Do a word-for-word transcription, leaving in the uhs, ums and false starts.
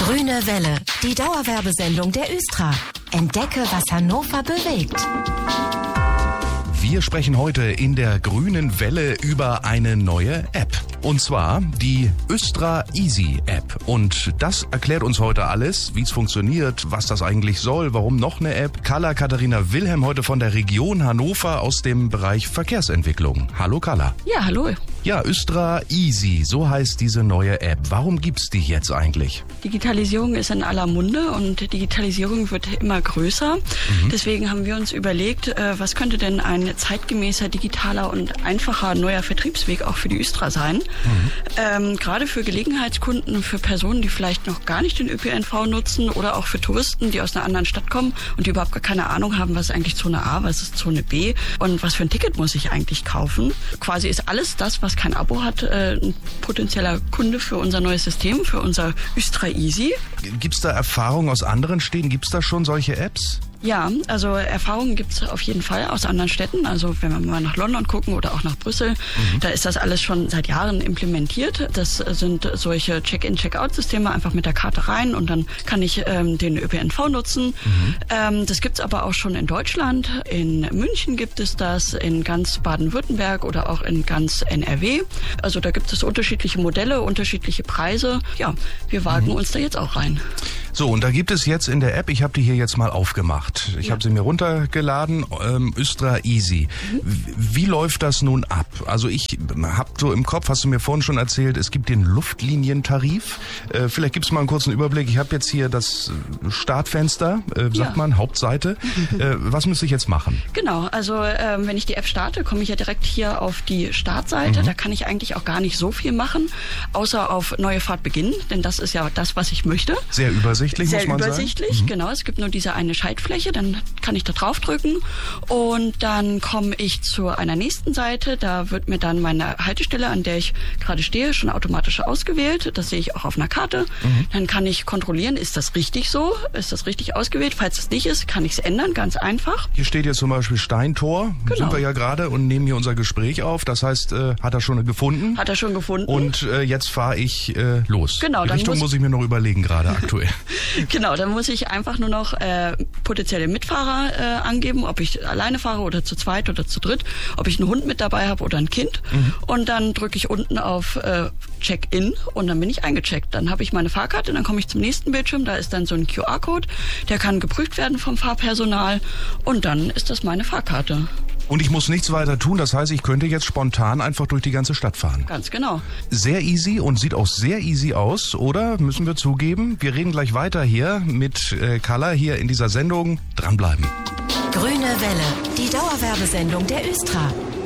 Grüne Welle, die Dauerwerbesendung der Östra. Entdecke, was Hannover bewegt. Wir sprechen heute in der Grünen Welle über eine neue App. Und zwar die Östra Easy App. Und das erklärt uns heute alles, wie es funktioniert, was das eigentlich soll, warum noch eine App. Carla Katharina Wilhelm heute von der Region Hannover aus dem Bereich Verkehrsentwicklung. Hallo Carla. Ja, hallo. Ja, Östra Easy, so heißt diese neue App. Warum gibt's die jetzt eigentlich? Digitalisierung ist in aller Munde und Digitalisierung wird immer größer. Mhm. Deswegen haben wir uns überlegt, was könnte denn ein zeitgemäßer, digitaler und einfacher neuer Vertriebsweg auch für die Östra sein. Mhm. Ähm, gerade für Gelegenheitskunden, für Personen, die vielleicht noch gar nicht den Ö P N V nutzen oder auch für Touristen, die aus einer anderen Stadt kommen und die überhaupt gar keine Ahnung haben, was ist eigentlich Zone A, was ist Zone B und was für ein Ticket muss ich eigentlich kaufen. Quasi ist alles das, was kein Abo hat, äh, ein potenzieller Kunde für unser neues System, für unser Östra Easy. Gibt's da Erfahrungen aus anderen Städten? Gibt's da schon solche Apps? Ja, also Erfahrungen gibt's auf jeden Fall aus anderen Städten. Also wenn wir mal nach London gucken oder auch nach Brüssel, mhm. da ist das alles schon seit Jahren implementiert. Das sind solche Check-in, Check-out-Systeme, einfach mit der Karte rein und dann kann ich ähm, den Ö P N V nutzen. Mhm. Ähm, das gibt's aber auch schon in Deutschland. In München gibt es das, in ganz Baden-Württemberg oder auch in ganz N R W. Also da gibt es unterschiedliche Modelle, unterschiedliche Preise. Ja, wir wagen mhm. uns da jetzt auch rein. So, und da gibt es jetzt in der App, ich habe die hier jetzt mal aufgemacht. Ich ja. habe sie mir runtergeladen, ähm, Östra Easy. Mhm. Wie läuft das nun ab? Also ich habe so im Kopf, hast du mir vorhin schon erzählt, es gibt den Luftlinientarif. Äh, vielleicht gibst du mal einen kurzen Überblick. Ich habe jetzt hier das Startfenster, äh, sagt ja. man, Hauptseite. Äh, was müsste ich jetzt machen? Genau, also ähm, wenn ich die App starte, komme ich ja direkt hier auf die Startseite. Mhm. Da kann ich eigentlich auch gar nicht so viel machen, außer auf neue Fahrt beginnen, denn das ist ja das, was ich möchte. Sehr übersichtlich, Sehr muss man übersichtlich, sagen. Mhm. genau. Es gibt nur diese eine Schaltfläche. Dann kann ich da drauf drücken und dann komme ich zu einer nächsten Seite. Da wird mir dann meine Haltestelle, an der ich gerade stehe, schon automatisch ausgewählt. Das sehe ich auch auf einer Karte. Mhm. Dann kann ich kontrollieren, ist das richtig so? Ist das richtig ausgewählt? Falls es nicht ist, kann ich es ändern, ganz einfach. Hier steht jetzt zum Beispiel Steintor. Genau. Sind wir ja gerade und nehmen hier unser Gespräch auf. Das heißt, äh, hat er schon gefunden? Hat er schon gefunden. Und äh, jetzt fahre ich äh, los. Genau. Die dann Richtung muss, muss ich mir noch überlegen gerade aktuell. Genau, dann muss ich einfach nur noch äh, potenzielle Mitfahrer äh, angeben, ob ich alleine fahre oder zu zweit oder zu dritt, ob ich einen Hund mit dabei habe oder ein Kind. Mhm. Und dann drücke ich unten auf äh, Check-in und dann bin ich eingecheckt. Dann habe ich meine Fahrkarte, dann komme ich zum nächsten Bildschirm, da ist dann so ein Q R-Code, der kann geprüft werden vom Fahrpersonal und dann ist das meine Fahrkarte. Und ich muss nichts weiter tun, das heißt, ich könnte jetzt spontan einfach durch die ganze Stadt fahren. Ganz genau. Sehr easy und sieht auch sehr easy aus, oder? Müssen wir zugeben. Wir reden gleich weiter hier mit äh, Carla hier in dieser Sendung. Dranbleiben. Grüne Welle, die Dauerwerbesendung der Östra.